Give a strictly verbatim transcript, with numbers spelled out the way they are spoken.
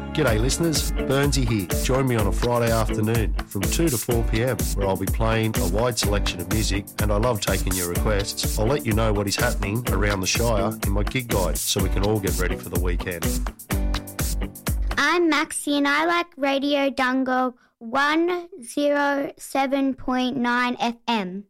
G'day listeners, Burnsy here. Join me on a Friday afternoon from two to four p.m. where I'll be playing a wide selection of music and I love taking your requests. I'll let you know what is happening around the Shire in my gig guide so we can all get ready for the weekend. I'm Maxie and I like Radio Dungo one oh seven point nine F M.